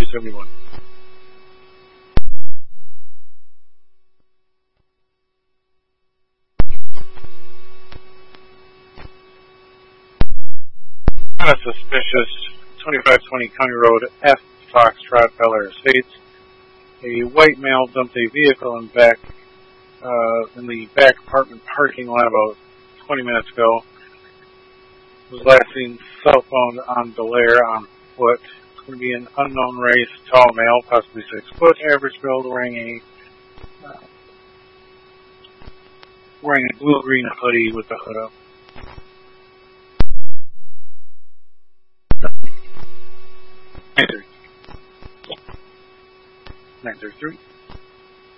271. Kind of suspicious. 2520 County Road F, Foxtrot, Bel Air Estates. A white male dumped a vehicle in the back apartment parking lot about 20 minutes ago. Was last seen southbound on Bel Air on foot. It's going to be an unknown race, tall male, possibly 6 foot, average build, wearing a blue-green hoodie with the hood up. 933.